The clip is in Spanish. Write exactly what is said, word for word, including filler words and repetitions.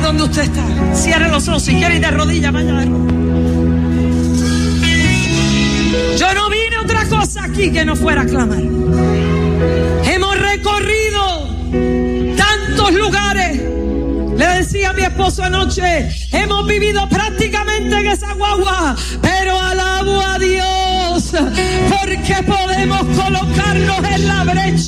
donde usted está. Cierre los ojos, si quiere, y de rodillas, vaya de rodillas. Yo no vine a otra cosa aquí que no fuera a clamar. Hemos recorrido tantos lugares. Le decía a mi esposo anoche, hemos vivido prácticamente en esa guagua, pero alabo a Dios porque podemos colocarnos en la brecha